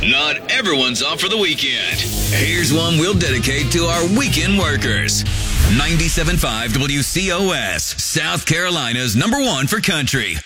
Not everyone's off for the weekend. Here's one we'll dedicate to our weekend workers. 97.5 WCOS, South Carolina's #1 for country.